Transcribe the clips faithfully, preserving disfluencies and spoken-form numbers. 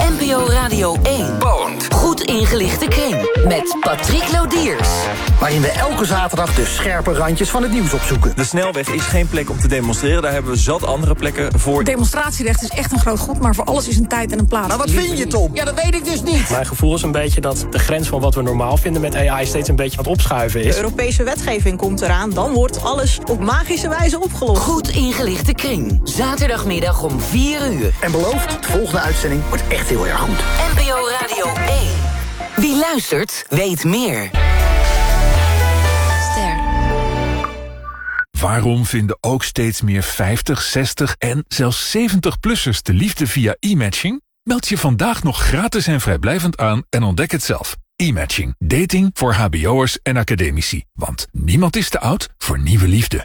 N P O Radio één. Bond. Goed ingelichte kring. Met Patrick Lodiers. Waarin we elke zaterdag de scherpe randjes van het nieuws opzoeken. De snelweg is geen plek om te demonstreren. Daar hebben we zat andere plekken voor. Demonstratierecht is echt een groot goed, maar voor alles is een tijd en een plaats. Maar wat vind je, Tom? Ja, dat weet ik dus niet. Mijn gevoel is een beetje dat de grens van wat we normaal vinden met A I steeds een beetje aan het opschuiven is. De Europese wetgeving komt eraan, dan wordt alles op magische wijze opgelost. Goed ingelichte kring. Zaterdagmiddag om vier uur. En beloofd, de volgende uitzending wordt echt heel erg goed. N P O Radio één. Wie luistert, weet meer. Waarom vinden ook steeds meer vijftig, zestig en zelfs zeventig-plussers de liefde via e-matching? Meld je vandaag nog gratis en vrijblijvend aan en ontdek het zelf. E-matching. Dating voor hbo'ers en academici. Want niemand is te oud voor nieuwe liefde.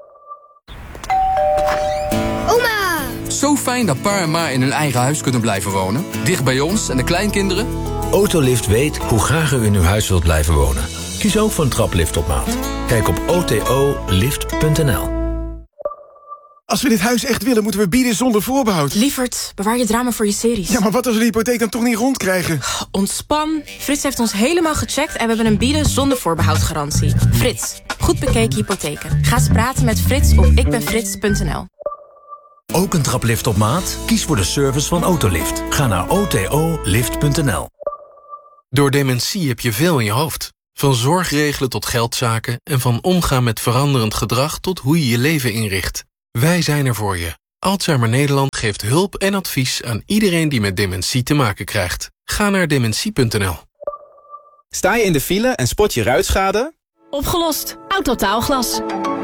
Oma! Zo fijn dat pa en ma in hun eigen huis kunnen blijven wonen. Dicht bij ons en de kleinkinderen. Autolift weet hoe graag u in uw huis wilt blijven wonen. Kies ook voor een traplift op maat. Kijk op o t o lift punt n l. Als we dit huis echt willen, moeten we bieden zonder voorbehoud. Lievert, bewaar je drama voor je series. Ja, maar wat als we de hypotheek dan toch niet rondkrijgen? Ontspan. Frits heeft ons helemaal gecheckt en we hebben een bieden zonder voorbehoud garantie. Frits, goed bekeken hypotheken. Ga eens praten met Frits op ikbenfrits punt n l. Ook een traplift op maat? Kies voor de service van Autolift. Ga naar o t o lift punt n l. Door dementie heb je veel in je hoofd. Van zorgregelen tot geldzaken en van omgaan met veranderend gedrag tot hoe je je leven inricht. Wij zijn er voor je. Alzheimer Nederland geeft hulp en advies aan iedereen die met dementie te maken krijgt. Ga naar dementie punt n l. Sta je in de file en spot je ruitschade? Opgelost. Autotaalglas.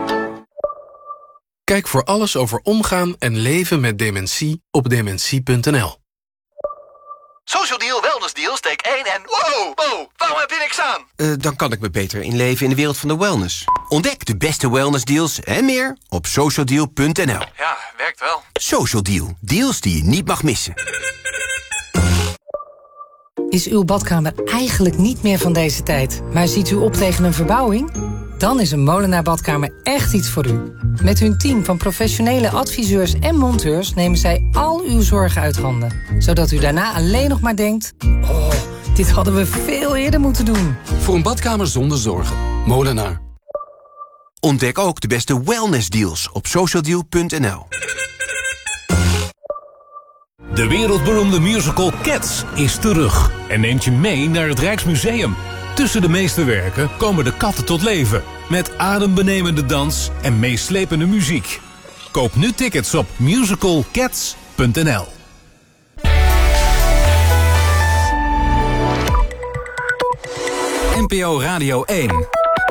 Kijk voor alles over omgaan en leven met dementie op dementie punt n l. Social Deal, Wellness Deal, steek één en... Wow, wow, waarom heb je niks aan? Uh, dan kan ik me beter inleven in de wereld van de wellness. Ontdek de beste wellness deals en meer op social deal punt n l. Ja, werkt wel. Social Deal, deals die je niet mag missen. Is uw badkamer eigenlijk niet meer van deze tijd, maar ziet u op tegen een verbouwing? Dan is een Molenaar badkamer echt iets voor u. Met hun team van professionele adviseurs en monteurs nemen zij al uw zorgen uit handen. Zodat u daarna alleen nog maar denkt, oh, dit hadden we veel eerder moeten doen. Voor een badkamer zonder zorgen. Molenaar. Ontdek ook de beste wellness deals op social deal punt n l. De wereldberoemde musical Cats is terug en neemt je mee naar het Rijksmuseum. Tussen de meesterwerken komen de katten tot leven, met adembenemende dans en meeslepende muziek. Koop nu tickets op musical cats punt n l. N P O Radio één.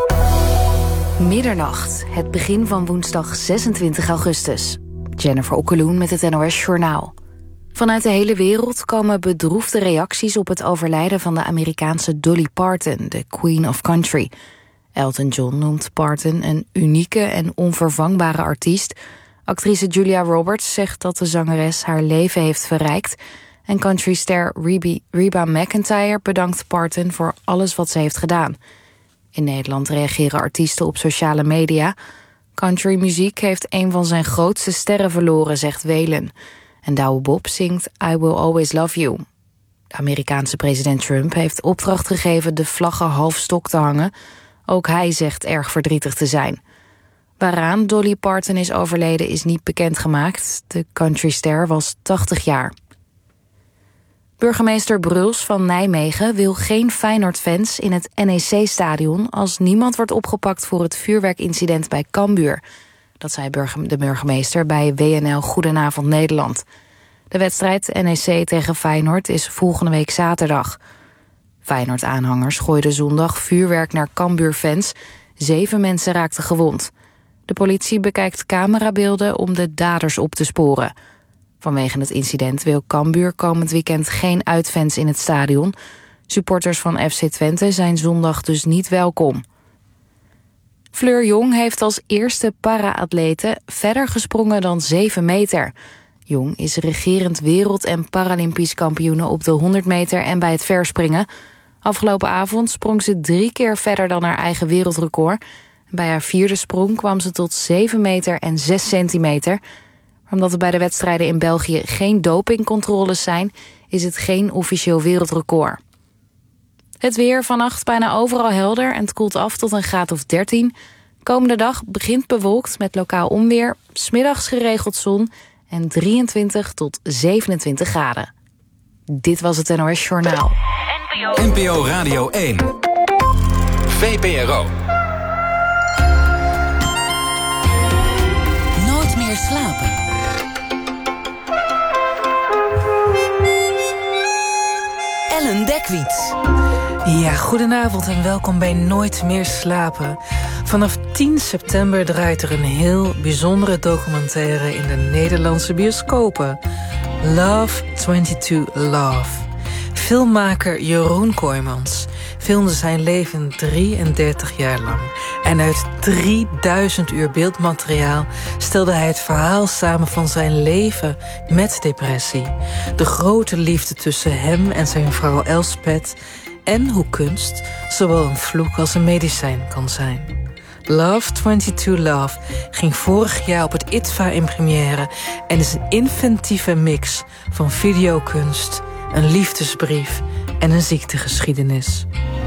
Middernacht, het begin van woensdag zesentwintig augustus. Jennifer Okkeloen met het N O S Journaal. Vanuit de hele wereld komen bedroefde reacties op het overlijden van de Amerikaanse Dolly Parton, de Queen of Country. Elton John noemt Parton een unieke en onvervangbare artiest. Actrice Julia Roberts zegt dat de zangeres haar leven heeft verrijkt. En countryster Reba McEntire bedankt Parton voor alles wat ze heeft gedaan. In Nederland reageren artiesten op sociale media. Countrymuziek heeft een van zijn grootste sterren verloren, zegt Welen. En Douwe Bob zingt I Will Always Love You. De Amerikaanse president Trump heeft opdracht gegeven de vlaggen half stok te hangen. Ook hij zegt erg verdrietig te zijn. Waaraan Dolly Parton is overleden is niet bekendgemaakt. De countryster was tachtig jaar. Burgemeester Bruls van Nijmegen wil geen Feyenoord-fans in het N E C-stadion... als niemand wordt opgepakt voor het vuurwerkincident bij Cambuur. Dat zei de burgemeester bij W N L Goedenavond Nederland. De wedstrijd N E C tegen Feyenoord is volgende week zaterdag. Feyenoord-aanhangers gooiden zondag vuurwerk naar Cambuur-fans. Zeven mensen raakten gewond. De politie bekijkt camerabeelden om de daders op te sporen. Vanwege het incident wil Cambuur komend weekend geen uitfans in het stadion. Supporters van F C Twente zijn zondag dus niet welkom. Fleur Jong heeft als eerste para-atlete verder gesprongen dan zeven meter. Jong is regerend wereld- en paralympisch kampioene op de honderd meter en bij het verspringen. Afgelopen avond sprong ze drie keer verder dan haar eigen wereldrecord. Bij haar vierde sprong kwam ze tot zeven meter en zes centimeter. Omdat er bij de wedstrijden in België geen dopingcontroles zijn, is het geen officieel wereldrecord. Het weer vannacht bijna overal helder en het koelt af tot een graad of dertien. Komende dag begint bewolkt met lokaal onweer, 's middags geregeld zon en drieëntwintig tot zevenentwintig graden. Dit was het N O S Journaal. N P O Radio één. V P R O. Nooit meer slapen. Ellen Dekwits. Ja, goedenavond en welkom bij Nooit meer slapen. Vanaf tien september draait er een heel bijzondere documentaire in de Nederlandse bioscopen. Love tweeëntwintig Love. Filmmaker Jeroen Kooijmans filmde zijn leven drieëndertig jaar lang. En uit drieduizend uur beeldmateriaal stelde hij het verhaal samen van zijn leven met depressie. De grote liefde tussen hem en zijn vrouw Elspeth en hoe kunst zowel een vloek als een medicijn kan zijn. Love tweeëntwintig Love ging vorig jaar op het I T V A in première en is een inventieve mix van videokunst, een liefdesbrief en een ziektegeschiedenis.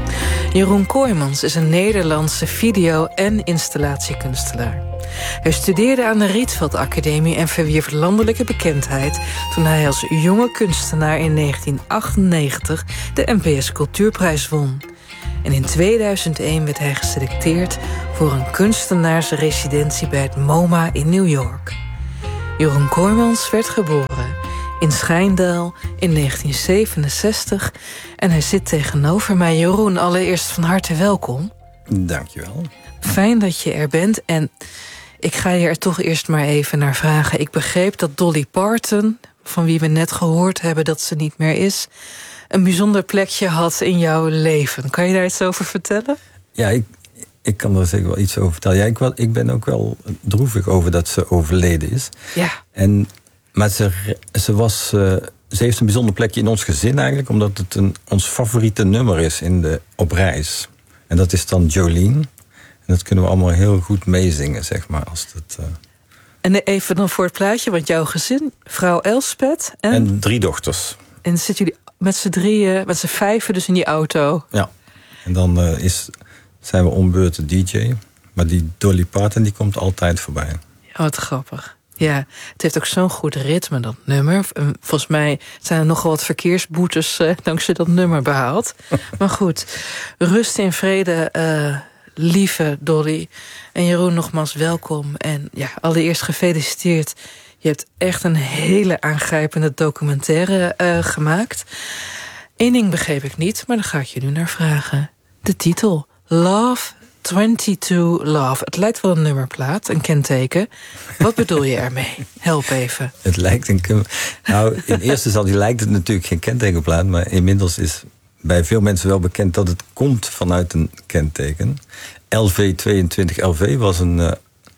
Jeroen Kooijmans is een Nederlandse video- en installatiekunstenaar. Hij studeerde aan de Rietveld Academie en verwierf landelijke bekendheid toen hij als jonge kunstenaar in negentien achtennegentig de N P S Cultuurprijs won. En in tweeduizend één werd hij geselecteerd voor een kunstenaarsresidentie bij het MoMA in New York. Jeroen Kooijmans werd geboren in Schijndel in negentien zevenenzestig en hij zit tegenover mij. Jeroen, allereerst van harte welkom. Dankjewel. Fijn dat je er bent en ik ga je er toch eerst maar even naar vragen. Ik begreep dat Dolly Parton, van wie we net gehoord hebben dat ze niet meer is, een bijzonder plekje had in jouw leven. Kan je daar iets over vertellen? Ja, ik, ik kan er zeker wel iets over vertellen. Ja, ik, ik ben ook wel droevig over dat ze overleden is. Ja. En, maar ze, ze, was, uh, ze heeft een bijzonder plekje in ons gezin eigenlijk, omdat het een, ons favoriete nummer is in de, op reis. En dat is dan Jolene. En dat kunnen we allemaal heel goed meezingen, zeg maar. Als dat, uh... En even dan voor het plaatje, want jouw gezin, vrouw Elspeth en... En drie dochters. En zitten jullie met z'n drieën, met z'n vijven dus in die auto? Ja. En dan uh, is, zijn we om beurt de D J. Maar die Dolly Parton, die komt altijd voorbij. Oh, wat grappig. Ja, het heeft ook zo'n goed ritme, dat nummer. Volgens mij zijn er nogal wat verkeersboetes uh, dankzij dat nummer behaald. Maar goed, rust in vrede, uh, lieve Dolly. En Jeroen, nogmaals welkom. En ja, allereerst gefeliciteerd. Je hebt echt een hele aangrijpende documentaire uh, gemaakt. Eén ding begreep ik niet, maar daar ga ik je nu naar vragen. De titel, Love tweeëntwintig Love. Het lijkt wel een nummerplaat, een kenteken. Wat bedoel je ermee? Help even. Het lijkt een... Nou, in eerste instantie lijkt het natuurlijk geen kentekenplaat, maar inmiddels is bij veel mensen wel bekend dat het komt vanuit een kenteken. L V tweeëntwintig L V was een, uh,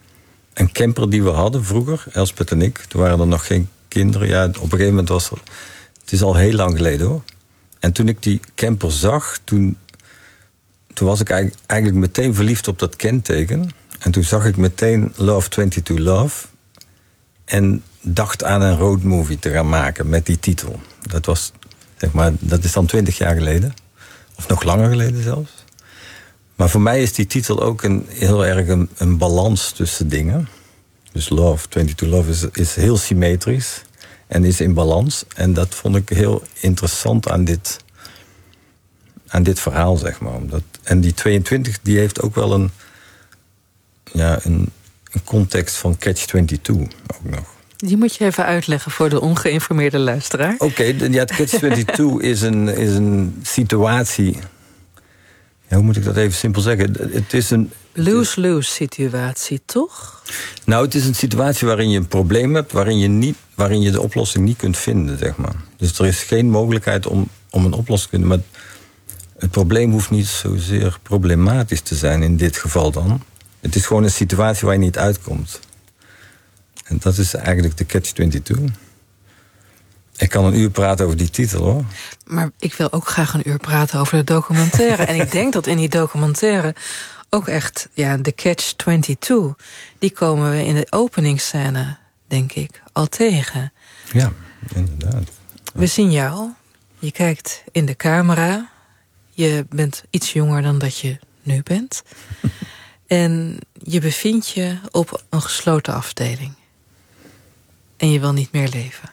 een camper die we hadden vroeger, Elspeth en ik. Toen waren er nog geen kinderen. Ja, op een gegeven moment was er... Het is al heel lang geleden, hoor. En toen ik die camper zag, toen, toen was ik eigenlijk, eigenlijk meteen verliefd op dat kenteken. En toen zag ik meteen Love tweeëntwintig Love. En dacht aan een roadmovie te gaan maken met die titel. Dat was, zeg maar, dat is dan twintig jaar geleden. Of nog langer geleden zelfs. Maar voor mij is die titel ook een, heel erg een, een balans tussen dingen. Dus Love tweeëntwintig Love is, is heel symmetrisch en is in balans. En dat vond ik heel interessant aan dit, aan dit verhaal, zeg maar. Omdat, en die tweeëntwintig, die heeft ook wel een, ja, een, een context van Catch twenty-two ook nog. Die moet je even uitleggen voor de ongeïnformeerde luisteraar. Oké, okay, ja, Catch twenty-two is een, is een situatie... Ja, hoe moet ik dat even simpel zeggen? Het is een... Lose-lose situatie, toch? Nou, het is een situatie waarin je een probleem hebt, waarin je, niet, waarin je de oplossing niet kunt vinden, zeg maar. Dus er is geen mogelijkheid om, om een oplossing te vinden. Maar het probleem hoeft niet zozeer problematisch te zijn in dit geval dan. Het is gewoon een situatie waar je niet uitkomt. En dat is eigenlijk de Catch twenty-two. Ik kan een uur praten over die titel, hoor. Maar ik wil ook graag een uur praten over de documentaire. En ik denk dat in die documentaire ook echt, ja, de Catch twenty-two... die komen we in de openingsscène, denk ik, al tegen. Ja, inderdaad. We zien jou Je kijkt in de camera. Je bent iets jonger dan dat je nu bent. En je bevindt je op een gesloten afdeling. En je wil niet meer leven.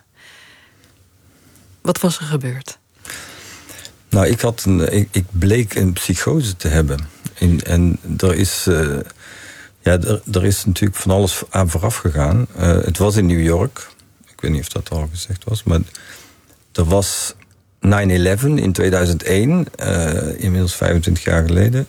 Wat was er gebeurd? Nou, ik, had een, ik, ik bleek een psychose te hebben. En, en er is... Uh, ja, er, er is natuurlijk van alles aan vooraf gegaan. Uh, het was in New York. Ik weet niet of dat al gezegd was. Maar er was nine eleven in tweeduizend één. Uh, inmiddels vijfentwintig jaar geleden.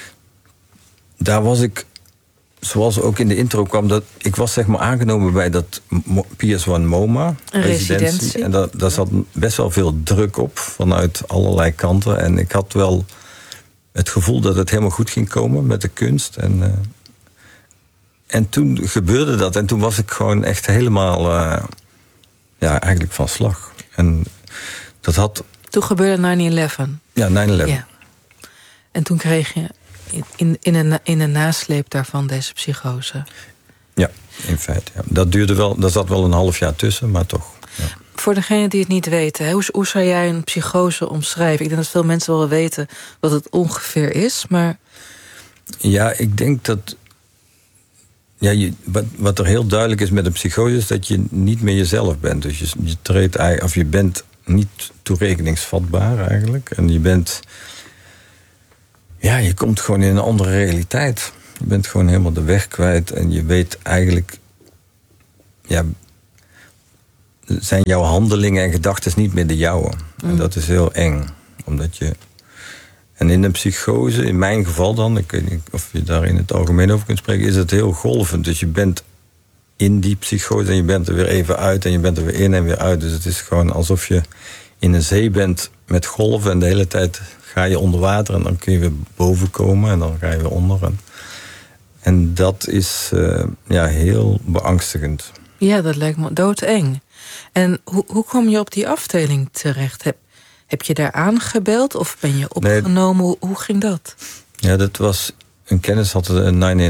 Daar was ik... Zoals ook in de intro kwam, dat ik was zeg maar aangenomen bij dat P S one MoMA residentie. residentie. En daar, daar zat best wel veel druk op vanuit allerlei kanten. En ik had wel het gevoel dat het helemaal goed ging komen met de kunst. En, uh, en toen gebeurde dat. En toen was ik gewoon echt helemaal, uh, ja, eigenlijk van slag. En dat had... Toen gebeurde nine eleven. Ja, nine eleven. Ja. En toen kreeg je... In, in, een, in een nasleep daarvan deze psychose. Ja, in feite. Ja. Dat duurde wel, daar zat wel een half jaar tussen, maar toch. Ja. Voor degenen die het niet weten, hoe, hoe zou jij een psychose omschrijven? Ik denk dat veel mensen wel weten wat het ongeveer is, maar... Ja, ik denk dat... Ja, je, wat, wat er heel duidelijk is met een psychose is dat je niet meer jezelf bent. Dus je, je treedt eigenlijk, of je bent niet toerekeningsvatbaar eigenlijk. En je bent... Ja, je komt gewoon in een andere realiteit. Je bent gewoon helemaal de weg kwijt. En je weet eigenlijk... Ja, zijn jouw handelingen en gedachten niet meer de jouwe. Mm. En dat is heel eng. Omdat je... En in een psychose, in mijn geval dan... Ik weet niet of je daar in het algemeen over kunt spreken... is het heel golvend. Dus je bent in die psychose en je bent er weer even uit... en je bent er weer in en weer uit. Dus het is gewoon alsof je in een zee bent met golven... en de hele tijd... ga je onder water en dan kun je weer boven komen en dan ga je weer onder. En, en dat is uh, ja, heel beangstigend. Ja, dat lijkt me doodeng. En hoe, hoe kom je op die afdeling terecht? Heb, heb je daar aangebeld of ben je opgenomen? Nee, hoe, hoe ging dat? Ja, dat was... Een kennis had een nine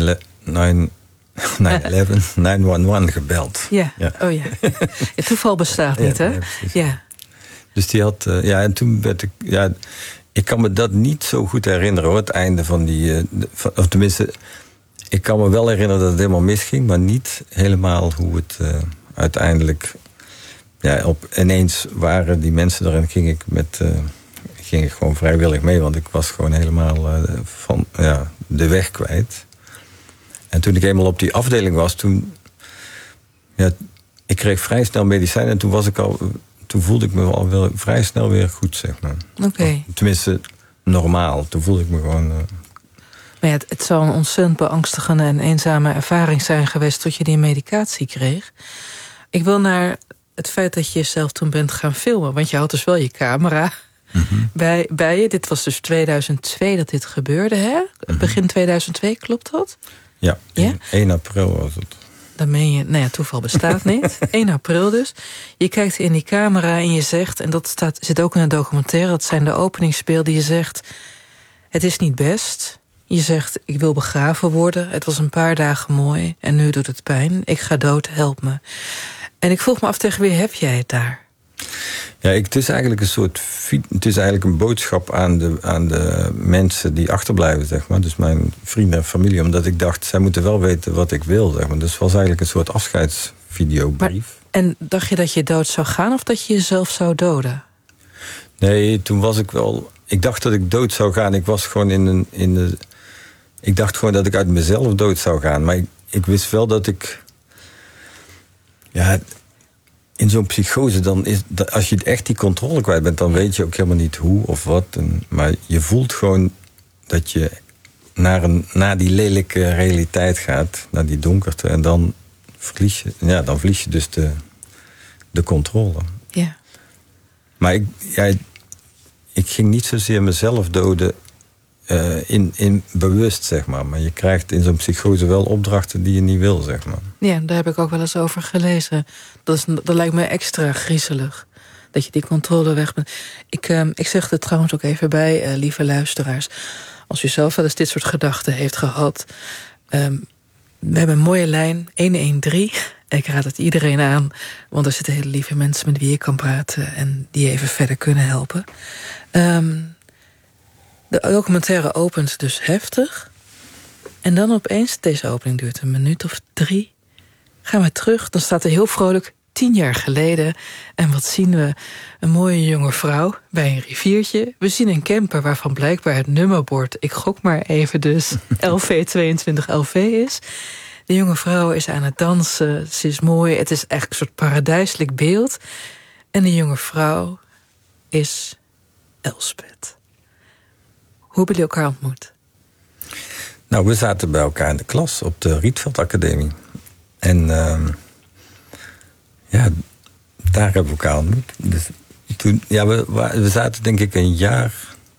eleven nine one one gebeld. Ja, ja. Oh ja. Het toeval bestaat niet, ja, hè? Ja, ja. Dus die had... Uh, ja, en toen werd ik... Ja, ik kan me dat niet zo goed herinneren, hoor, het einde van die... Uh, van, of tenminste, ik kan me wel herinneren dat het helemaal misging... maar niet helemaal hoe het uh, uiteindelijk... Ja, op, ineens waren die mensen er en ging ik, met, uh, ging ik gewoon vrijwillig mee... want ik was gewoon helemaal uh, van ja, de weg kwijt. En toen ik eenmaal op die afdeling was, toen... Ja, ik kreeg vrij snel medicijn en toen was ik al... Toen voelde ik me al wel vrij snel weer goed, zeg maar. Oké. Okay. Tenminste, normaal. Toen voelde ik me gewoon... Uh... Maar ja, het, het zou een ontzettend beangstigende en eenzame ervaring zijn geweest... tot je die medicatie kreeg. Ik wil naar het feit dat je jezelf toen bent gaan filmen. Want je had dus wel je camera mm-hmm. bij, bij je. Dit was dus tweeduizend twee dat dit gebeurde, hè? Mm-hmm. Begin tweeduizend twee, klopt dat? Ja, ja? één april was het. Dan meen je, nou ja, toeval bestaat niet. één april dus. Je kijkt in die camera en je zegt... en dat staat, zit ook in een documentaire... dat zijn de openingsbeelden. Je zegt, het is niet best. Je zegt, ik wil begraven worden. Het was een paar dagen mooi en nu doet het pijn. Ik ga dood, help me. En ik vroeg me af, tegen wie heb jij het daar? Ja, ik, het is eigenlijk een soort... Het is eigenlijk een boodschap aan de, aan de mensen die achterblijven, zeg maar. Dus mijn vrienden en familie. Omdat ik dacht, zij moeten wel weten wat ik wil, zeg maar. Dus het was eigenlijk een soort afscheidsvideobrief. Maar, en dacht je dat je dood zou gaan of dat je jezelf zou doden? Nee, toen was ik wel... Ik dacht dat ik dood zou gaan. Ik was gewoon in een... In de, ik dacht gewoon dat ik uit mezelf dood zou gaan. Maar ik, ik wist wel dat ik... Ja... In zo'n psychose, dan is, als je echt die controle kwijt bent... dan weet je ook helemaal niet hoe of wat. En, maar je voelt gewoon dat je naar, een, naar die lelijke realiteit gaat. Naar die donkerte. En dan verlies je, ja, dan verlies je dus de, de controle. Ja. Maar ik, ja, ik ging niet zozeer mezelf doden... Uh, in, in bewust, zeg maar. Maar je krijgt in zo'n psychose wel opdrachten die je niet wil, zeg maar. Ja, daar heb ik ook wel eens over gelezen. Dat, is, dat lijkt me extra griezelig. Dat je die controle weg bent. Ik, uh, ik zeg er trouwens ook even bij, uh, lieve luisteraars. Als u zelf wel eens dit soort gedachten heeft gehad... Um, We hebben een mooie lijn, een een drie. Ik raad het iedereen aan, want er zitten hele lieve mensen met wie ik kan praten en die even verder kunnen helpen. Um, de documentaire opent dus heftig. En dan opeens, deze opening duurt een minuut of drie, gaan we terug. Dan staat er heel vrolijk tien jaar geleden. En wat zien we? Een mooie jonge vrouw bij een riviertje. We zien een camper waarvan blijkbaar het nummerbord, ik gok maar even dus, L V tweeëntwintig L V is. De jonge vrouw is aan het dansen. Ze is mooi. Het is echt een soort paradijselijk beeld. En de jonge vrouw is Elspeth. Hoe hebben jullie elkaar ontmoet? Nou, we zaten bij elkaar in de klas op de Rietveld Academie. En uh, ja, daar hebben we elkaar ontmoet. Dus toen, ja, we, we zaten denk ik een jaar.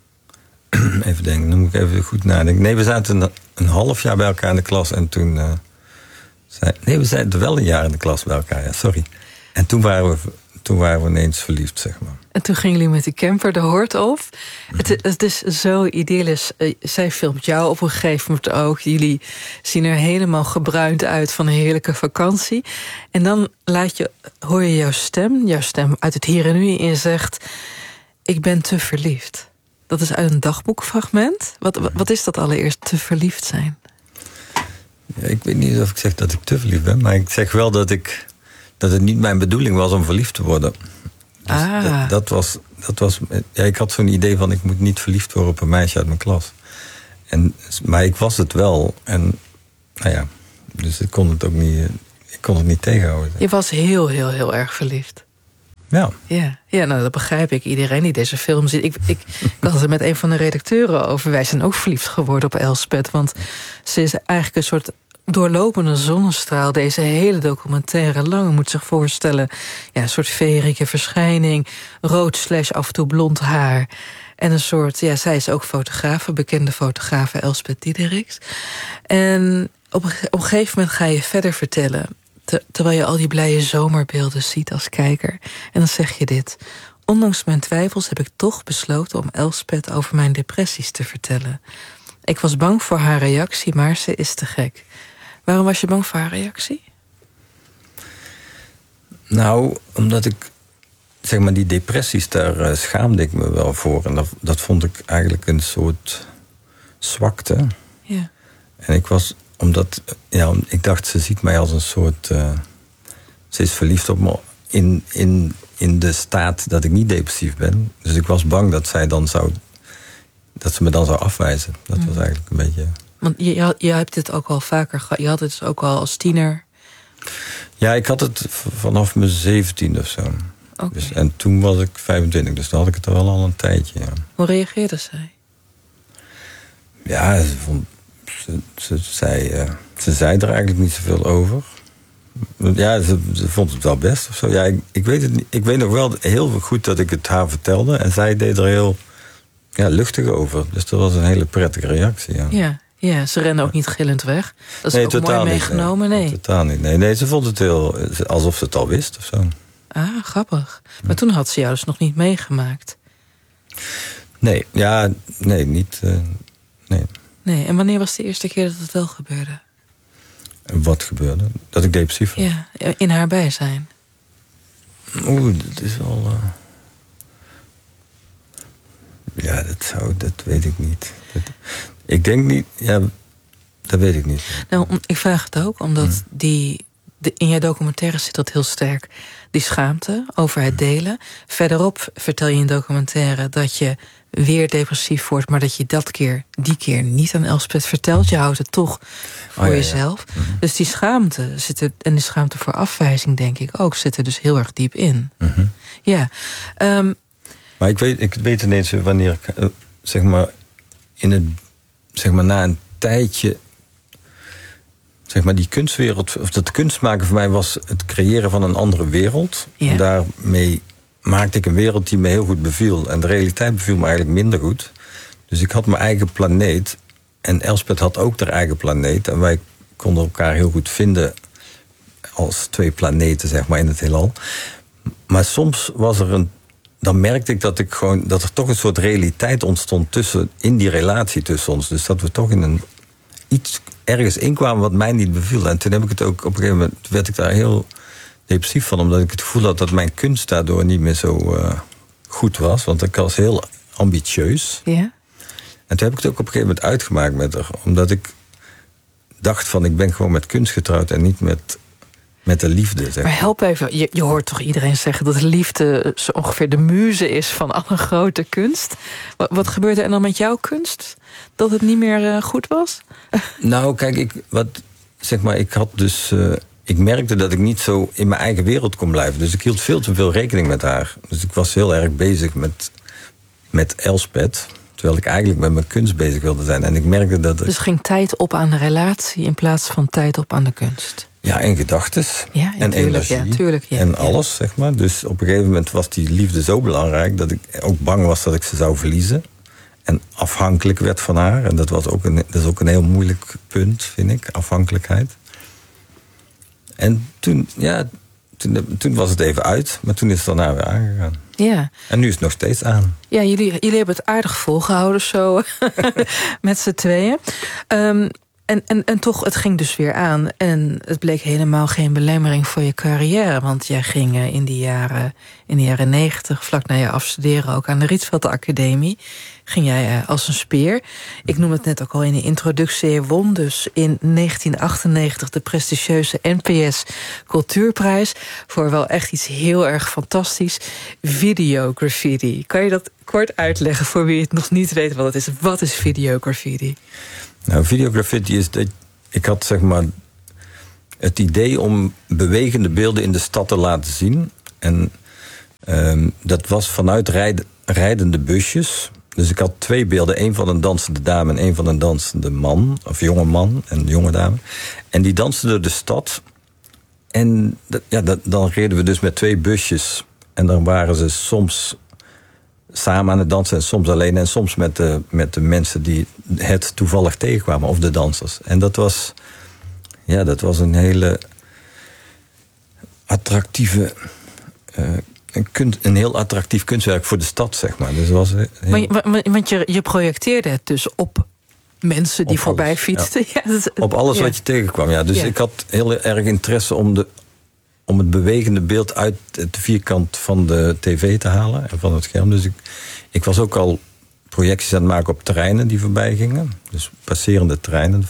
Even denken, dan moet ik even goed nadenken. Nee, we zaten een, een half jaar bij elkaar in de klas en toen. Uh, zei, nee, we zaten wel een jaar in de klas bij elkaar, ja, sorry. En toen waren we, toen waren we ineens verliefd, zeg maar. En toen gingen jullie met die camper de hoort op. Mm-hmm. Het, het is zo idyllisch. Uh, zij filmt jou op een gegeven moment ook. Jullie zien er helemaal gebruind uit van een heerlijke vakantie. En dan laat je, hoor je jouw stem, jouw stem uit het hier en nu, en je zegt: ik ben te verliefd. Dat is uit een dagboekfragment. Wat, wat, wat is dat allereerst, te verliefd zijn? Ja, ik weet niet of ik zeg dat ik te verliefd ben, maar ik zeg wel dat ik dat het niet mijn bedoeling was om verliefd te worden. Dus ah. dat, dat was, dat was, ja, ik had zo'n idee van ik moet niet verliefd worden op een meisje uit mijn klas. En, maar ik was het wel. En nou ja, dus ik kon het ook niet, ik kon het niet tegenhouden. Je was heel, heel, heel erg verliefd. Ja. Ja, ja, nou dat begrijp ik. Iedereen die deze film ziet. Ik, ik, ik had het er met een van de redacteuren over. Wij zijn ook verliefd geworden op Elspeth. Want ze is eigenlijk een soort doorlopende zonnestraal. Deze hele documentaire lang. Je moet zich voorstellen, ja, een soort feerieke verschijning. Rood slash af en toe blond haar. En een soort, ja, zij is ook fotografe, bekende fotografe Elspeth Diederichs. En op, op een gegeven moment ga je verder vertellen, Ter, terwijl je al die blije zomerbeelden ziet als kijker. En dan zeg je dit: ondanks mijn twijfels heb ik toch besloten om Elspeth over mijn depressies te vertellen. Ik was bang voor haar reactie, maar ze is te gek. Waarom was je bang voor haar reactie? Nou, omdat ik, zeg maar, die depressies, daar uh, schaamde ik me wel voor. En dat, dat vond ik eigenlijk een soort zwakte. Ja. En ik was, omdat, ja, ik dacht, ze ziet mij als een soort, uh, ze is verliefd op me in, in, in de staat dat ik niet depressief ben. Dus ik was bang dat zij dan zou, dat ze me dan zou afwijzen. Dat mm. was eigenlijk een beetje. Want je, je, je hebt dit ook al vaker gehad. Je had het dus ook al als tiener. Ja, ik had het vanaf mijn zeventiende of zo. Okay. Dus, en toen was ik vijfentwintig, dus dan had ik het er wel al een tijdje. Ja. Hoe reageerde zij? Ja, ze, vond, ze, ze, zei, uh, ze zei er eigenlijk niet zoveel over. Ja, ze, ze vond het wel best of zo. Ja, ik, ik, weet het niet. Ik weet nog wel heel goed dat ik het haar vertelde. En zij deed er heel ja, luchtig over. Dus dat was een hele prettige reactie. Ja, ja, ja, ze rende ook niet gillend weg. Dat is nee, ook totaal mooi niet, meegenomen. Nee. Nee, totaal niet. Nee, nee, ze vond het heel, alsof ze het al wist of zo. Ah, grappig. Maar toen had ze jou dus nog niet meegemaakt. Nee, ja, nee, niet. Uh, nee. Nee, en wanneer was de eerste keer dat het wel gebeurde? Wat gebeurde? Dat ik depressief was? Ja, in haar bijzijn. Oeh, dat is wel. Uh... Ja, dat zou, dat weet ik niet. Dat... Ik denk niet, ja, dat weet ik niet. Nou, ik vraag het ook, omdat hmm. die. De, in jouw documentaire zit dat heel sterk. Die schaamte over het delen. Verderop vertel je in documentaire dat je weer depressief wordt, maar dat je dat keer, die keer niet aan Elspeth vertelt. Je houdt het toch voor oh, ja, jezelf. Ja. Mm-hmm. Dus die schaamte zit er, en die schaamte voor afwijzing, denk ik ook, zit er dus heel erg diep in. Mm-hmm. Ja. Um, maar ik weet, ik weet ineens wanneer ik, uh, zeg maar, in het, zeg maar, na een tijdje, zeg maar, die kunstwereld, of dat kunstmaken voor mij was het creëren van een andere wereld. Ja. En daarmee maakte ik een wereld die me heel goed beviel. En de realiteit beviel me eigenlijk minder goed. Dus ik had mijn eigen planeet. En Elspeth had ook haar eigen planeet. En wij konden elkaar heel goed vinden als twee planeten, zeg maar, in het heelal. Maar soms was er een. Dan merkte ik dat ik gewoon dat er toch een soort realiteit ontstond tussen, in die relatie tussen ons. Dus dat we toch in een iets ergens inkwam wat mij niet beviel. En toen heb ik het ook op een gegeven moment werd ik daar heel depressief van, omdat ik het gevoel had dat mijn kunst daardoor niet meer zo uh, goed was. Want ik was heel ambitieus. Ja. En toen heb ik het ook op een gegeven moment uitgemaakt met haar. Omdat ik dacht van, ik ben gewoon met kunst getrouwd en niet met, met de liefde. Zeg. Maar help even, je, je hoort toch iedereen zeggen dat de liefde zo ongeveer de muze is van alle grote kunst. Wat, wat gebeurde er dan met jouw kunst? Dat het niet meer uh, goed was? Nou, kijk, ik, wat, zeg maar, ik had dus... Uh, ik merkte dat ik niet zo in mijn eigen wereld kon blijven. Dus ik hield veel te veel rekening met haar. Dus ik was heel erg bezig met, met Elspeth. Terwijl ik eigenlijk met mijn kunst bezig wilde zijn. En ik merkte dat... Dus ging tijd op aan de relatie in plaats van tijd op aan de kunst? Ja, en gedachtes. Ja, en tuurlijk, energie. Ja, tuurlijk, ja, en alles, ja. zeg maar. Dus op een gegeven moment was die liefde zo belangrijk... dat ik ook bang was dat ik ze zou verliezen. En afhankelijk werd van haar. En dat, was ook een, dat is ook een heel moeilijk punt, vind ik. Afhankelijkheid. En toen, ja, toen, toen was het even uit. Maar toen is het daarna weer aangegaan. Ja. En nu is het nog steeds aan. Ja, jullie, jullie hebben het aardig volgehouden zo. Met z'n tweeën. Um, en, en, en toch, het ging dus weer aan. En het bleek helemaal geen belemmering voor je carrière. Want jij ging in die jaren, in de jaren negentig... vlak na je afstuderen ook aan de Rietveld Academie... ging jij als een speer. Ik noem het net ook al in de introductie. Je won dus in negentien achtennegentig de prestigieuze N P S Cultuurprijs... voor wel echt iets heel erg fantastisch. Videograffiti. Kan je dat kort uitleggen voor wie het nog niet weet wat het is? Wat is videograffiti? Nou, videograffiti is dat... Ik had zeg maar het idee om bewegende beelden in de stad te laten zien. En um, dat was vanuit rijd, rijdende busjes... Dus ik had twee beelden. Één van een dansende dame en één van een dansende man. Of jonge man en jonge dame. En die dansten door de stad. En dat, ja, dat, dan reden we dus met twee busjes. En dan waren ze soms samen aan het dansen en soms alleen. En soms met de, met de mensen die het toevallig tegenkwamen. Of de dansers. En dat was, ja, dat was een hele attractieve... Uh, Een, kunst, een heel attractief kunstwerk voor de stad, zeg maar. Dus was heel... maar, want je, je projecteerde het dus op mensen die op voorbij alles, fietsten. Ja. Ja, dat, op alles ja. wat je tegenkwam, ja. Dus ja. ik had heel erg interesse om, de, om het bewegende beeld uit het vierkant van de tv te halen. En van het scherm. Dus ik, ik was ook al projecties aan het maken op treinen die voorbij gingen. Dus passerende treinen.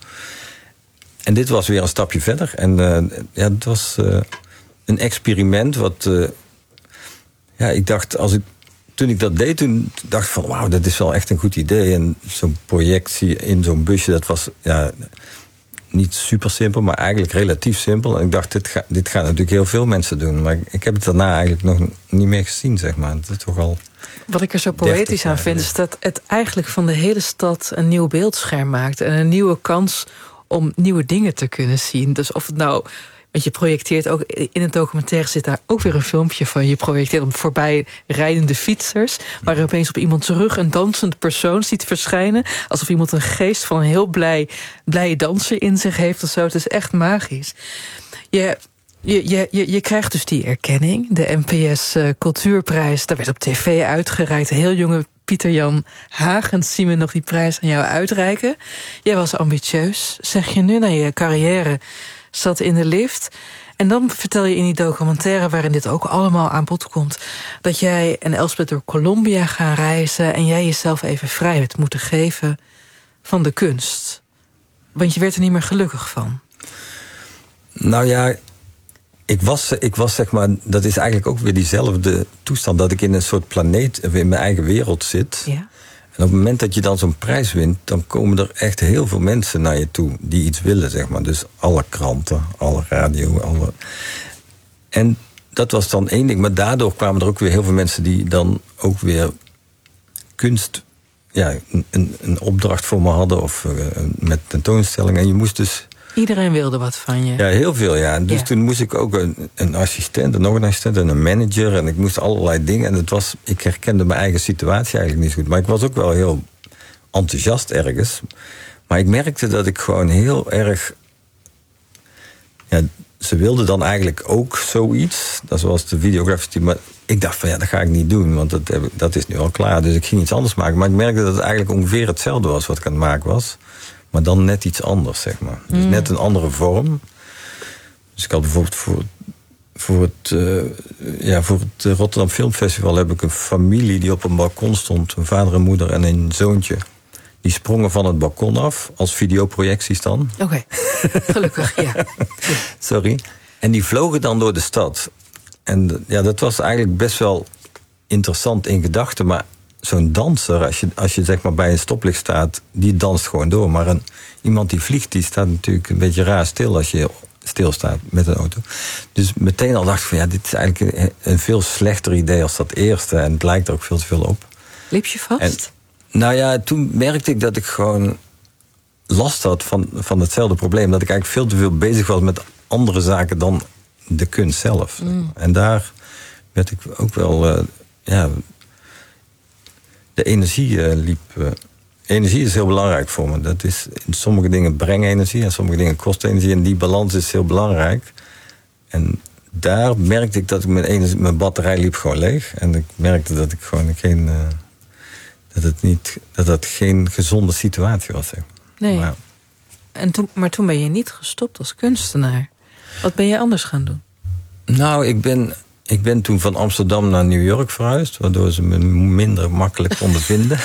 En dit was weer een stapje verder. En uh, ja, het was uh, een experiment wat... Uh, Ja, ik dacht, als ik, toen ik dat deed, toen dacht ik van... wauw, dat is wel echt een goed idee. En zo'n projectie in zo'n busje, dat was ja, niet super simpel... maar eigenlijk relatief simpel. En ik dacht, dit, ga, dit gaan natuurlijk heel veel mensen doen. Maar ik, ik heb het daarna eigenlijk nog niet meer gezien, zeg maar. Het is toch al... Wat ik er zo poëtisch aan vind, is dat het eigenlijk van de hele stad... een nieuw beeldscherm maakt en een nieuwe kans om nieuwe dingen te kunnen zien. Dus of het nou... Want je projecteert ook, in het documentaire zit daar ook weer een filmpje van. Je projecteert op voorbij rijdende fietsers... waar je opeens op iemands rug een dansende persoon ziet verschijnen. Alsof iemand een geest van een heel blij, blije danser in zich heeft of zo. Het is echt magisch. Je, je, je, je, je krijgt dus die erkenning, de N P S uh, Cultuurprijs. Daar werd op tv uitgereikt. Een heel jonge Pieter-Jan Hagens zien we nog die prijs aan jou uitreiken. Jij was ambitieus. Zeg je nu na je carrière... zat in de lift. En dan vertel je in die documentaire... waarin dit ook allemaal aan bod komt... dat jij en Elspeth door Colombia gaan reizen... en jij jezelf even vrij hebt moeten geven van de kunst. Want je werd er niet meer gelukkig van. Nou ja, ik was, ik was zeg maar... dat is eigenlijk ook weer diezelfde toestand... dat ik in een soort planeet, in mijn eigen wereld zit... Ja. En op het moment dat je dan zo'n prijs wint... dan komen er echt heel veel mensen naar je toe die iets willen, zeg maar. Dus alle kranten, alle radio, alle... En dat was dan één ding. Maar daardoor kwamen er ook weer heel veel mensen... die dan ook weer kunst... ja, een, een opdracht voor me hadden... of uh, met tentoonstellingen. En je moest dus... Iedereen wilde wat van je. Ja, heel veel, ja. Dus ja. Toen moest ik ook een, een assistent, en nog een assistent en een manager. En ik moest allerlei dingen. En het was, ik herkende mijn eigen situatie eigenlijk niet goed. Maar ik was ook wel heel enthousiast ergens. Maar ik merkte dat ik gewoon heel erg... Ja, ze wilden dan eigenlijk ook zoiets. Dat was de videografie. Maar ik dacht van ja, dat ga ik niet doen. Want dat, dat is nu al klaar. Dus ik ging iets anders maken. Maar ik merkte dat het eigenlijk ongeveer hetzelfde was wat ik aan het maken was. Maar dan net iets anders, zeg maar. Dus Mm. net een andere vorm. Dus ik had bijvoorbeeld voor, voor, het, uh, ja, voor het Rotterdam Filmfestival... heb ik een familie die op een balkon stond. Een vader en moeder en een zoontje. Die sprongen van het balkon af, als videoprojecties dan. Oké, okay. Gelukkig, ja. Sorry. En die vlogen dan door de stad. En ja, dat was eigenlijk best wel interessant in gedachten. Maar zo'n danser, als je, als je zeg maar bij een stoplicht staat... die danst gewoon door. Maar een, iemand die vliegt, die staat natuurlijk een beetje raar stil... als je stilstaat met een auto. Dus meteen al dacht ik van... ja, dit is eigenlijk een, een veel slechter idee als dat eerste. En het lijkt er ook veel te veel op. Liep je vast? En, nou ja, toen merkte ik dat ik gewoon last had van, van hetzelfde probleem. Dat ik eigenlijk veel te veel bezig was met andere zaken dan de kunst zelf. Mm. En daar werd ik ook wel... Uh, ja, de energie uh, liep... Uh, energie is heel belangrijk voor me. Dat is, sommige dingen brengen energie en sommige dingen kosten energie. En die balans is heel belangrijk. En daar merkte ik dat ik mijn, energie, mijn batterij liep gewoon leeg. En ik merkte dat ik gewoon geen... Uh, dat het niet, dat dat geen gezonde situatie was. Zeg. Nee. Maar, en toen, maar toen ben je niet gestopt als kunstenaar. Wat ben je anders gaan doen? Nou, ik ben, ik ben toen van Amsterdam naar New York verhuisd... waardoor ze me minder makkelijk konden vinden.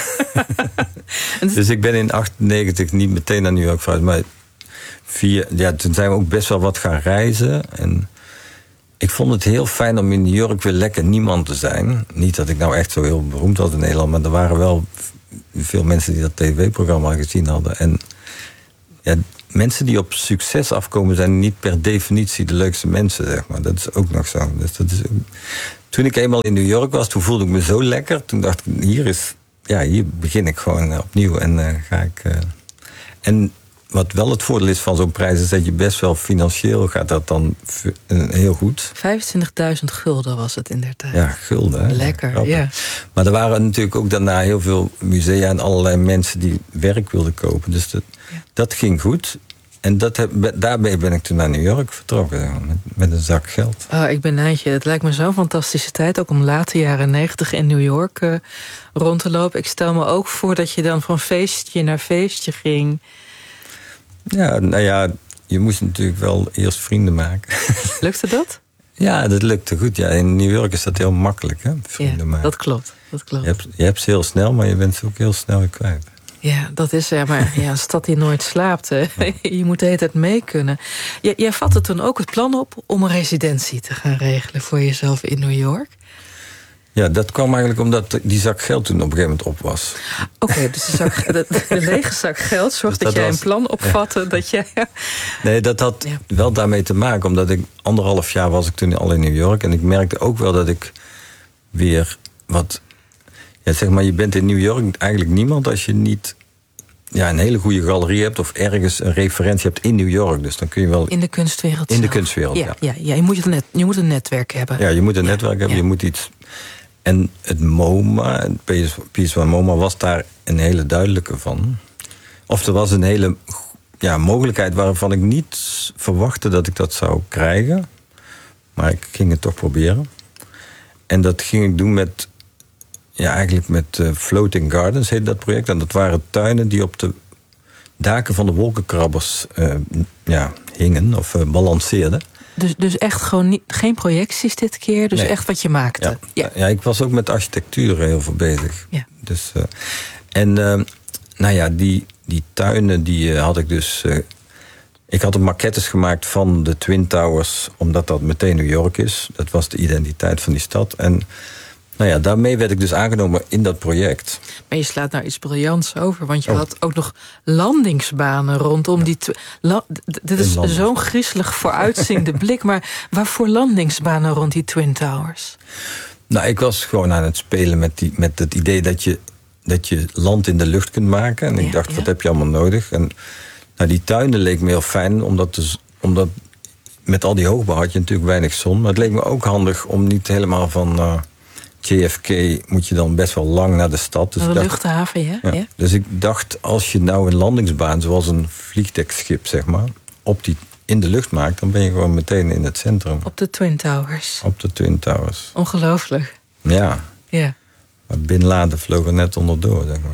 Dus ik ben in achtennegentig niet meteen naar New York verhuisd... maar via, ja, toen zijn we ook best wel wat gaan reizen... en ik vond het heel fijn om in New York weer lekker niemand te zijn. Niet dat ik nou echt zo heel beroemd was in Nederland... maar er waren wel veel mensen die dat tv-programma gezien hadden. En ja, mensen die op succes afkomen... zijn niet per definitie de leukste mensen, zeg maar. Dat is ook nog zo. Dus dat is ook... Toen ik eenmaal in New York was, toen voelde ik me zo lekker. Toen dacht ik, hier, is, ja, hier begin ik gewoon opnieuw en uh, ga ik... Uh... En wat wel het voordeel is van zo'n prijs... is dat je best wel financieel gaat dat dan heel goed. vijfentwintigduizend gulden was het in der tijd. Ja, gulden. Hè? Lekker, ja. ja. Maar er waren natuurlijk ook daarna heel veel musea... en allerlei mensen die werk wilden kopen. Dus dat, ja. dat ging goed. En dat heb, daarbij ben ik toen naar New York vertrokken. Met, met een zak geld. Oh, ik ben Nijntje. Het lijkt me zo'n fantastische tijd. Ook om late jaren negentig in New York uh, rond te lopen. Ik stel me ook voor dat je dan van feestje naar feestje ging... Ja, nou ja, je moest natuurlijk wel eerst vrienden maken. Lukte dat? Ja, dat lukte goed. Ja, in New York is dat heel makkelijk, hè? Vrienden ja, maken. Dat klopt, dat klopt. Je hebt, je hebt ze heel snel, maar je bent ze ook heel snel weer kwijt. Ja, dat is ja, maar ja, een stad die nooit slaapt. Hè. Je moet de hele tijd mee kunnen. J- jij vatte toen ook het plan op om een residentie te gaan regelen voor jezelf in New York. Ja, dat kwam eigenlijk omdat die zak geld toen op een gegeven moment op was. Oké, okay, dus de, zak, de, de lege zak geld zorgt dus dat, dat jij was, een plan opvatte. Ja. Dat jij... Nee, dat had ja. wel daarmee te maken. Omdat ik anderhalf jaar was ik toen al in New York. En ik merkte ook wel dat ik weer wat... Ja, zeg maar, je bent in New York eigenlijk niemand als je niet... Ja, een hele goede galerie hebt of ergens een referentie hebt in New York. Dus dan kun je wel... In de kunstwereld In zelf. de kunstwereld, ja. Ja, ja, ja je, moet een net, je moet een netwerk hebben. Ja, je moet een ja. netwerk hebben, ja. je moet iets... En het MoMA, het P S one MoMA, was daar een hele duidelijke van. Of er was een hele ja, mogelijkheid waarvan ik niet verwachtte dat ik dat zou krijgen. Maar ik ging het toch proberen. En dat ging ik doen met... Ja, eigenlijk met uh, Floating Gardens heet dat project. En dat waren tuinen die op de daken van de wolkenkrabbers uh, ja, hingen of uh, balanceerden. Dus, dus echt gewoon niet, geen projecties dit keer, dus nee. echt wat je maakte. Ja. Ja. ja, ik was ook met architectuur heel veel bezig. Ja. Dus, uh, en uh, nou ja, die, die tuinen die uh, had ik dus... Uh, ik had de maquettes gemaakt van de Twin Towers, omdat dat meteen New York is. Dat was de identiteit van die stad. En nou ja, daarmee werd ik dus aangenomen in dat project. Maar je slaat nou iets briljants over, want je oh. had ook nog landingsbanen rondom ja. die... Tw- la- d- dit is zo'n griezelig vooruitziende blik, maar waarvoor landingsbanen rond die Twin Towers? Nou, ik was gewoon aan het spelen met, die, met het idee dat je, dat je land in de lucht kunt maken. En ik ja, dacht, ja. wat heb je allemaal nodig? En nou, die tuinen leek me heel fijn, omdat, de, omdat met al die hoogbouw had je natuurlijk weinig zon. Maar het leek me ook handig om niet helemaal van... Uh, J F K moet je dan best wel lang naar de stad. Dus de dacht, luchthaven, ja. ja. ja. Dus ik dacht, als je nou een landingsbaan, zoals een vliegdekschip, zeg maar, op die, in de lucht maakt, dan ben je gewoon meteen in het centrum. Op de Twin Towers. Op de Twin Towers. Ongelooflijk. Ja. Ja. Maar Bin Laden vloog er net onderdoor, zeg maar.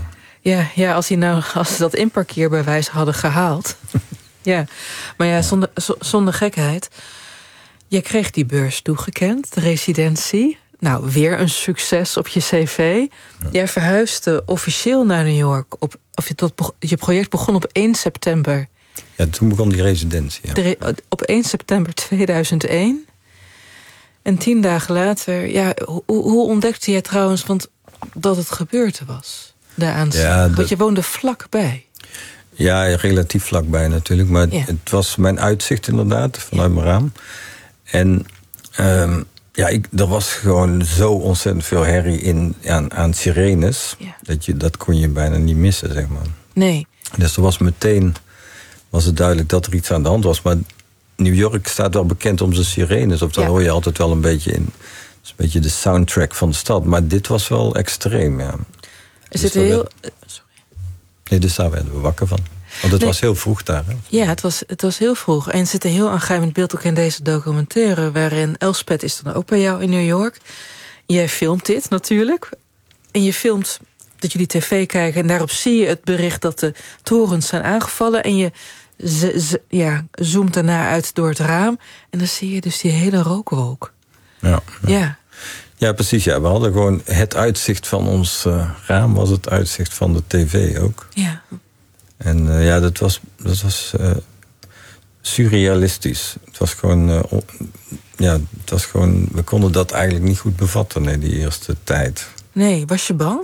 Ja, ja als, hij nou, als ze dat inparkeerbewijs hadden gehaald. Ja, maar ja, zonder, zonder gekheid. Je kreeg die beurs toegekend, de residentie. Nou, weer een succes op je cv. Ja. Jij verhuisde officieel naar New York. Op, of je, tot, je project begon op één september. Ja, toen begon die residentie. Ja. De, op één september tweeduizend één. En tien dagen later... Ja, hoe, hoe ontdekte jij trouwens want dat het gebeurd was? De aanslag. Ja, dat... Want je woonde vlakbij. Ja, relatief vlakbij natuurlijk. Maar ja. het was mijn uitzicht inderdaad, vanuit mijn raam. En um, ja, ik, er was gewoon zo ontzettend veel herrie in, aan, aan sirenes. Ja. Dat, je, dat kon je bijna niet missen, zeg maar. Nee. Dus er was meteen was het duidelijk dat er iets aan de hand was. Maar New York staat wel bekend om zijn sirenes. Of daar ja. hoor je altijd wel een beetje in. Het is een beetje de soundtrack van de stad. Maar dit was wel extreem, ja. Is het heel... Werd... Sorry. Nee, dus daar werden we wakker van. Want het nee. was heel vroeg daar, hè? Ja, het was, het was heel vroeg. En er zit een heel aangrijpend beeld ook in deze documentaire... waarin Elspeth is dan ook bij jou in New York. Jij filmt dit natuurlijk. En je filmt dat jullie tv kijken... en daarop zie je het bericht dat de torens zijn aangevallen... en je z- z- ja, zoomt daarna uit door het raam... en dan zie je dus die hele rookwolk. Ja. Ja. ja. Ja, precies. Ja. We hadden gewoon het uitzicht van ons uh, raam... was het uitzicht van de tv ook. Ja. En uh, ja, dat was, dat was uh, surrealistisch. Het was gewoon... Uh, on, ja, het was gewoon... We konden dat eigenlijk niet goed bevatten, nee, die eerste tijd. Nee, was je bang?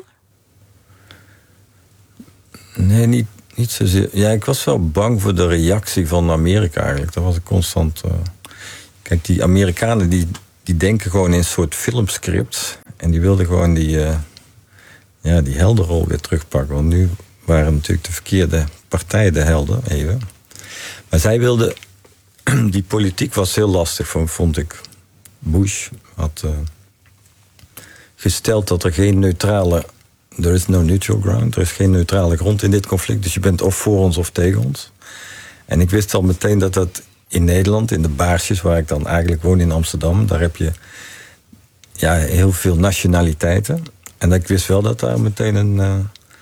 Nee, niet, niet zozeer. Ja, ik was wel bang voor de reactie van Amerika eigenlijk. Dat was ik constant... Uh, kijk, die Amerikanen die... Die denken gewoon in een soort filmscript. En die wilden gewoon die, uh, ja, die heldenrol weer terugpakken. Want nu waren natuurlijk de verkeerde partijen de helden, even. Maar zij wilden... Die politiek was heel lastig, vond ik. Bush had uh, gesteld dat er geen neutrale... There is no neutral ground. Er is geen neutrale grond in dit conflict. Dus je bent of voor ons of tegen ons. En ik wist al meteen dat dat... In Nederland, in de Baarsjes, waar ik dan eigenlijk woon in Amsterdam... daar heb je ja, heel veel nationaliteiten. En ik wist wel dat daar meteen een, uh,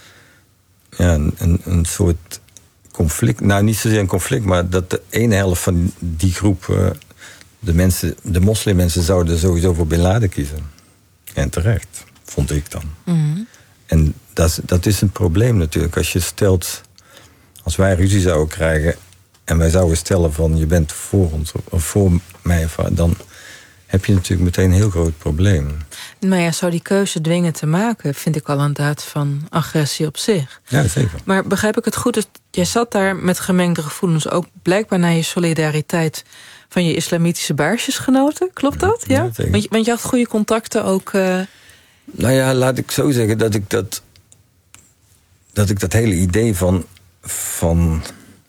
ja, een, een soort conflict... Nou, niet zozeer een conflict, maar dat de ene helft van die groep... Uh, de, mensen, de moslimmensen zouden sowieso voor Bin Laden kiezen. En terecht, vond ik dan. Mm-hmm. En dat is, dat is een probleem natuurlijk. Als je stelt, als wij ruzie zouden krijgen... en wij zouden stellen van je bent voor ons of voor mij... dan heb je natuurlijk meteen een heel groot probleem. Maar ja, zou die keuze dwingen te maken... vind ik al een daad van agressie op zich. Ja, zeker. Maar begrijp ik het goed? Dus jij zat daar met gemengde gevoelens... ook blijkbaar naar je solidariteit... van je islamitische baarsjesgenoten. Klopt dat? Ja, ja? Want, je, want je had goede contacten ook... Uh... Nou ja, laat ik zo zeggen dat ik dat... dat ik dat hele idee van... van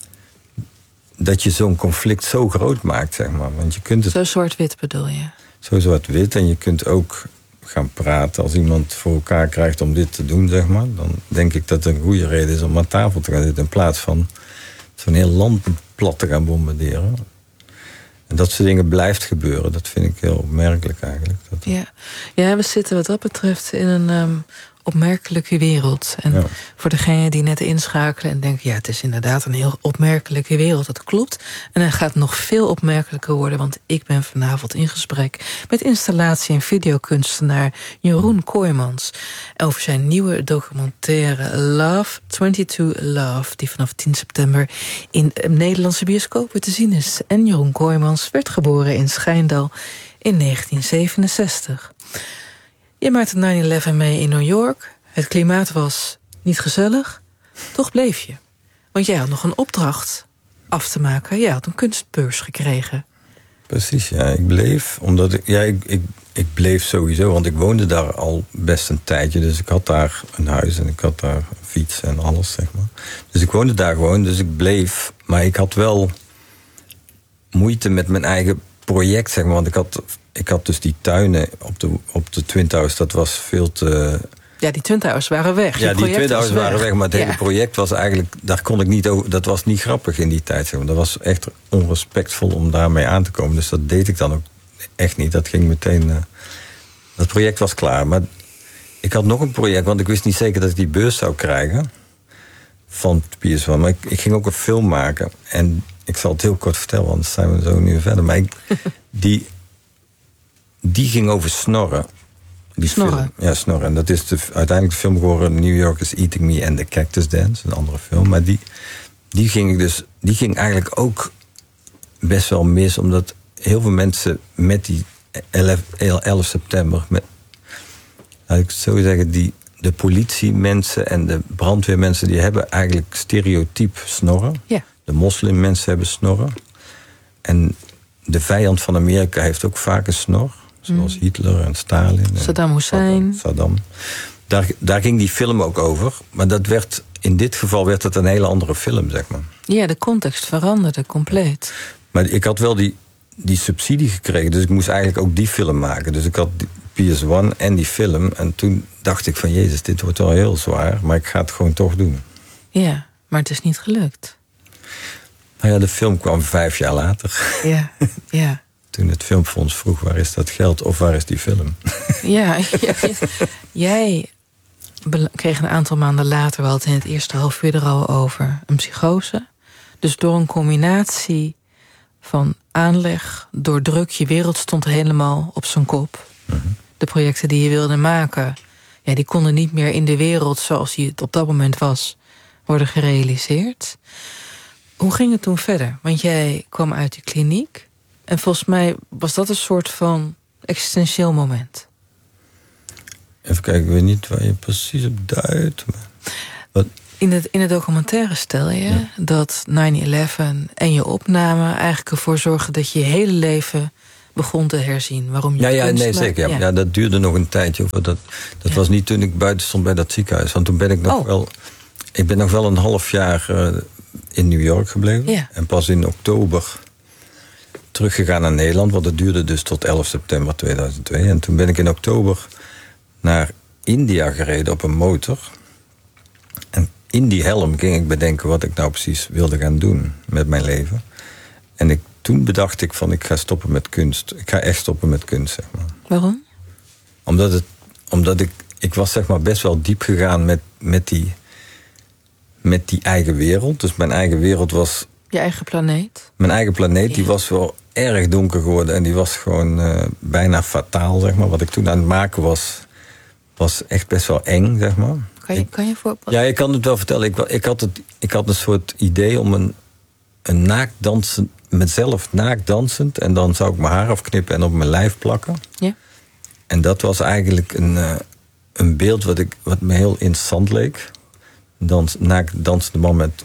dat je zo'n conflict zo groot maakt, zeg maar. Want je kunt het... Zo zwart-wit bedoel je? Zo zwart-wit. En je kunt ook gaan praten. Als iemand voor elkaar krijgt om dit te doen, zeg maar... dan denk ik dat het een goede reden is om aan tafel te gaan zitten... in plaats van zo'n heel land plat te gaan bombarderen. En dat soort dingen blijft gebeuren. Dat vind ik heel opmerkelijk eigenlijk. Dat... Ja. ja, we zitten wat dat betreft in een... Um... opmerkelijke wereld. En ja. voor degenen die net inschakelen en denken... ja, het is inderdaad een heel opmerkelijke wereld. Dat klopt. En hij gaat nog veel opmerkelijker worden... want ik ben vanavond in gesprek... met installatie- en videokunstenaar Jeroen Kooijmans... over zijn nieuwe documentaire Love, tweeëntwintig Love... die vanaf tien september in Nederlandse bioscopen te zien is. En Jeroen Kooijmans werd geboren in Schijndel in negentien zevenenzestig... Je maakte nine eleven mee in New York. Het klimaat was niet gezellig. Toch bleef je. Want jij had nog een opdracht af te maken. Jij had een kunstbeurs gekregen. Precies, ja. Ik bleef. Omdat ik, ja, ik, ik, ik bleef sowieso. Want ik woonde daar al best een tijdje. Dus ik had daar een huis en ik had daar een fiets en alles, zeg maar. Dus ik woonde daar gewoon. Dus ik bleef. Maar ik had wel moeite met mijn eigen project, zeg maar. Want ik had... Ik had dus die tuinen op de, op de Twin Towers, dat was veel te... Ja, die Twin Towers waren weg. Ja, die Twin Towers waren weg, maar het ja. hele project was eigenlijk... Daar kon ik niet over... Dat was niet grappig in die tijd. Zeg maar. Dat was echt onrespectvol om daarmee aan te komen. Dus dat deed ik dan ook echt niet. Dat ging meteen... Uh, dat project was klaar. Maar ik had nog een project, want ik wist niet zeker dat ik die beurs zou krijgen. Van P S one. Maar ik, ik ging ook een film maken. En ik zal het heel kort vertellen, want anders zijn we zo nu verder. Maar ik, die, die ging over snorren. Die Snorren? Film. Ja, snorren. En dat is de, uiteindelijk de film geworden New York is Eating Me and the Cactus Dance. Een andere film. Maar die, die ging dus, die ging eigenlijk ook best wel mis. Omdat heel veel mensen met die elf september... Met, laat ik het zo zeggen, die, de politiemensen en de brandweermensen... die hebben eigenlijk stereotyp snorren. Ja. De moslimmensen hebben snorren. En de vijand van Amerika heeft ook vaak een snor. Zoals mm. Hitler en Stalin. En Saddam Hussein. Saddam. Daar, daar ging die film ook over. Maar dat werd, in dit geval werd het een hele andere film, zeg maar. Ja, de context veranderde compleet. Maar ik had wel die, die subsidie gekregen. Dus ik moest eigenlijk ook die film maken. Dus ik had die P S one en die film. En toen dacht ik van, jezus, dit wordt wel heel zwaar. Maar ik ga het gewoon toch doen. Ja, maar het is niet gelukt. Nou ja, de film kwam vijf jaar later. Ja, ja. Toen het filmfonds vroeg, waar is dat geld of waar is die film? Ja, ja, ja. Jij kreeg een aantal maanden later, we hadden in het eerste half uur er al over, een psychose. Dus door een combinatie van aanleg, door druk, je wereld stond helemaal op zijn kop. Mm-hmm. De projecten die je wilde maken, ja, die konden niet meer in de wereld zoals die het op dat moment was, worden gerealiseerd. Hoe ging het toen verder? Want jij kwam uit die kliniek. En volgens mij was dat een soort van existentieel moment. Even kijken, ik weet niet waar je precies op duidt. Maar... Wat? In het, in het documentaire stel je ja. dat nine eleven en je opname eigenlijk ervoor zorgen dat je je hele leven begon te herzien. Waarom je ja, ja, kunst nee, maakt. zeker. Ja. Ja. Ja, dat duurde nog een tijdje. Dat, dat ja. was niet toen ik buiten stond bij dat ziekenhuis. Want toen ben ik nog oh. wel... Ik ben nog wel een half jaar uh, in New York gebleven. Ja. En pas in oktober teruggegaan naar Nederland. Want het duurde dus tot elf september tweeduizend twee. En toen ben ik in oktober naar India gereden op een motor. En in die helm ging ik bedenken wat ik nou precies wilde gaan doen met mijn leven. En ik, toen bedacht ik van ik ga stoppen met kunst. Ik ga echt stoppen met kunst, zeg maar. Waarom? Omdat, het, omdat ik, ik was zeg maar best wel diep gegaan met, met, die, met die eigen wereld. Dus mijn eigen wereld was... Je eigen planeet? Mijn eigen planeet, ja. die was wel erg donker geworden. En die was gewoon uh, bijna fataal, zeg maar. Wat ik toen aan het maken was, was echt best wel eng, zeg maar. Kan je, kan je voor... Ja, ik kan het wel vertellen. Ik, ik, had, het, ik had een soort idee om een, een naakdansend... mezelf naakdansend. En dan zou ik mijn haar afknippen en op mijn lijf plakken. Ja. En dat was eigenlijk een, uh, een beeld wat, ik, wat me heel interessant leek. Dans, naakdansende man met